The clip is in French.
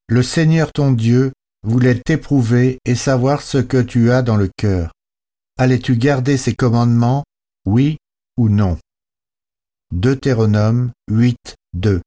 Le Seigneur ton Dieu voulait t'éprouver et savoir ce que tu as dans le cœur. Allais-tu garder ses commandements, oui ou non? Deutéronome 8, 2.